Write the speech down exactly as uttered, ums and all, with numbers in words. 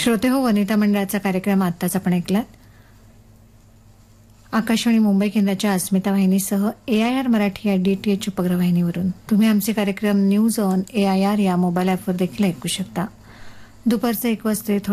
श्रोते हो, वनिता मंडळाचा कार्यक्रम आत्ताच आपण ऐकलात. आकाशवाणी मुंबई केंद्राच्या अस्मिता वाहिनीसह ए आय आर मराठी या डी टी एच उपग्रह वाहिनीवरून तुम्ही आमचे कार्यक्रम news on A I R या मोबाईल ॲपवर देखील ऐकू शकता. दुपारचे एक वाजता